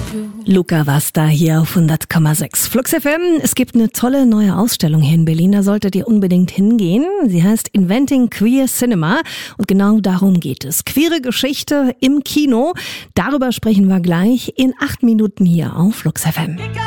Luca Vasta hier auf 100,6 Flux FM. Es gibt eine tolle neue Ausstellung hier in Berlin, da solltet ihr unbedingt hingehen. Sie heißt Inventing Queer Cinema und genau darum geht es. Queere Geschichte im Kino, darüber sprechen wir gleich in 8 Minuten hier auf Flux FM.